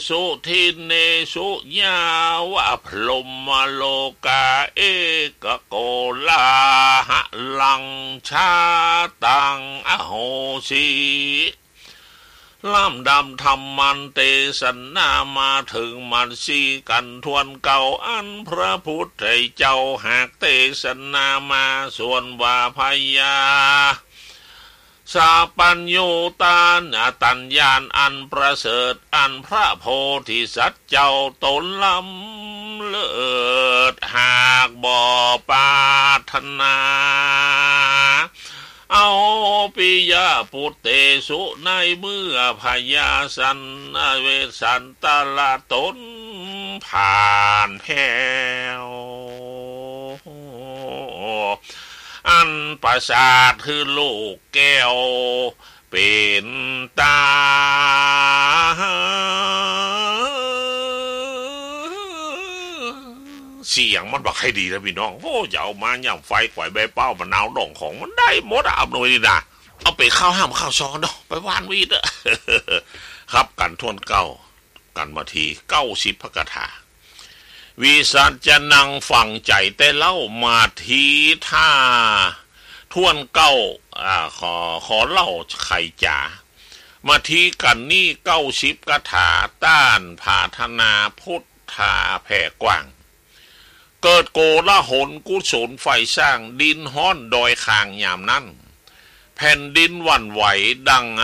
สุทินเนสุยาวะพรหมโลกาเอกโกลาหะลังชาตังอโหสิลำดำธรรมันเตสันนามาถึงมันสีกันทวนเก่าอันพระพุทธเจ้าหากเตสันนามาส่วนว่าพยาสาปัญโยตานตัญญาณอันประเสริฐอันพระโพธิสัตว์เจ้าตนลำเลิศหากบ่ปรารถนาเอาปิยะปุตเตสุในเมื่อพยาสันเวสันตละตนผ่านแผ่วอันประสาทคือลูกแก้วเป็นตาเสียงมันบอกให้ดีนะพี่น้องโอ้จะเอามาย่ำไฟกวายใบเป้ามะนาวดองของมันได้หมดเอาหน่อยดีนะเอาไปข้าวห้ามข้าวซองเนาะไปวานวีดอะครับกันทวนเก้ากันมาที90พระคาถาวิสัชจะนั่งฟังใจแต่เล่ามาทีท่าทวนเก้าขอเล่าไข่จ๋ามาทีกันนี่90คาถาต้านผาธนาพุทธาแผ่กว้างเกิดโกลาหลกุศลไฟสร้างดินห้อนดอยคางยามนั้นแผ่นดินหวั่นไหวดัง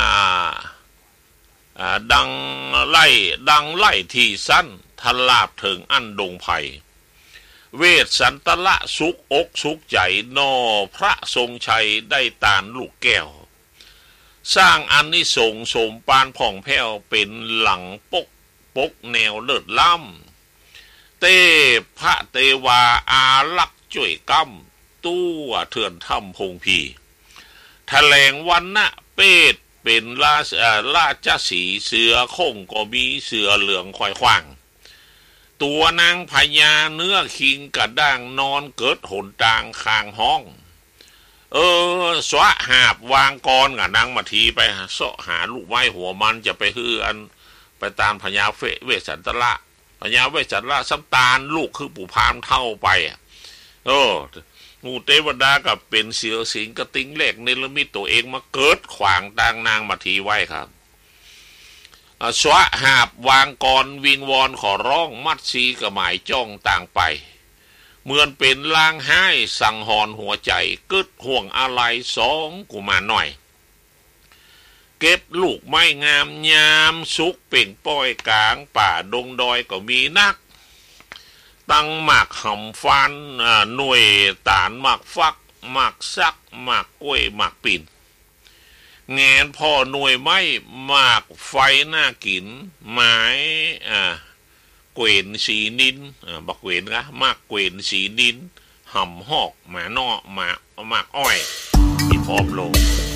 ไล่ที่สั้นทลาบถึงอันดงไผ่เวทสันตละสุกอกสุกใจนอพระทรงชัยได้ตานลูกแก้วสร้างอันนิสงส์สมปานผ่องแผ้วเป็นหลังปกแนวเลิศล้ำเตพระเตวาอาลักษ์จ่วยกำตัวเถื่อนถ้ำพงพีแถลงวันนะเป็ดเป็นราชสีเสือคงก็มีเสือเหลืองควายขว้างตัวนางพญาเนื้อคิงกระด้างนอนเกิดหนตางคางห้องสวะหาบวางกรกับนางมาทีไปเสาะหาลูกไม้หัวมันจะไปฮืออันไปตามพญาเวสสันตละพญาเวสสันตละซ้ำตาลลูกคือปู่พามเท่าไปงูเทวดากับเป็นเสือสิงกระติ้งเล็กเนรมิตตัวเองมาเกิดขวางตางนางมาทีไว้ครับสวะหาบวางกรวิงวอนขอร้องมัดซีกระหมายจ้องต่างไปเหมือนเป็นลางไห้สั่งหอนหัวใจกึดห่วงอะไรสองกุมารหน่อยเก็บลูกไม้งามยามสุกเป่งป้อยกลางป่าดงดอยก็มีนักตั้งหมากหำฟันหน่วยตานหมากฟักหมากซักหมากกล้วยหมากปิ่นแงนพ่อหน่วยไม้หมากไฟหน้ากินไม้เกวนสีนินบักเวนนะหมากเกวนสีนินหำหอกหมานอหมากอ้อยมีพร้อมลง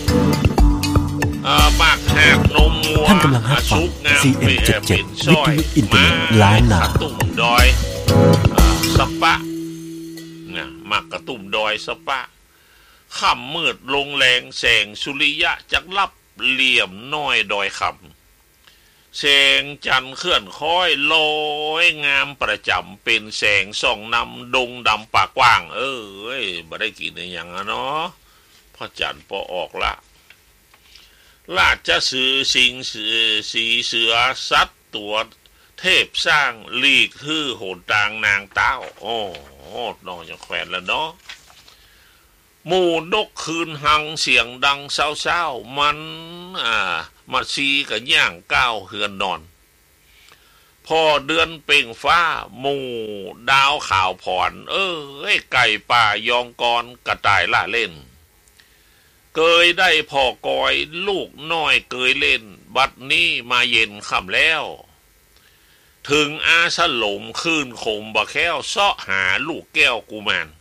มากแหกนมวัวท่านกำลังหัดฟัง CM77 วิทยุอินเทอร์เน็ตล้านนาตุ่มดอยสปะเนี่ยมากกระตุ่มดอยสปะค่ำมืดลงแรงแสงสุริยะจักลับเหลี่ยมน้อยดอยคำแสงจันทร์เคลื่อนค่อยลอยงามประจำเป็นแสงส่องนำดงดำป่ากว้างบ่ได้กินอย่างนั้นเนาะพระจันทร์พอออกละราชสื่อสิงสีเสือสัตว์ตัวเทพสร้างลีกฮือโหดตางนางเต้าน้องจะแขวนแล้วเนาะหมู่นกคืนหังเสียงดังเศร้าๆมันมาซีกับย่างก้าวเฮือนนอนพอเดือนเป่งฟ้าหมู่ดาวข่าวผ่อนไก่ป่ายองกรกระต่ายล่าเล่นเกยได้พ่อกอยลูกน้อยเกยเล่นบัดนี้มาเย็นค่ำแล้วถึงอาสลมคืนขมบะแค้วเสาะหาลูกแก้วกุมาร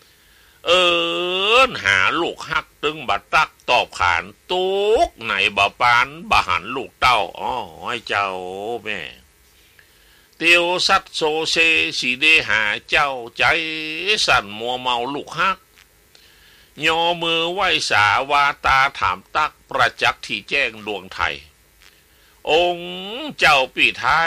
หาลูกฮักตึงบัดตักตอบขานตุกไหนบะปานบะหันลูกเต้าให้เจ้าแม่เตียวสัตโซเซสีเดหาเจ้าใจสั่นมัวเมาลูกฮักยอมือไหวสาวาตาถามตักประจักษ์ที่แจ้งดวงไทยองค์เจ้าปีท้าย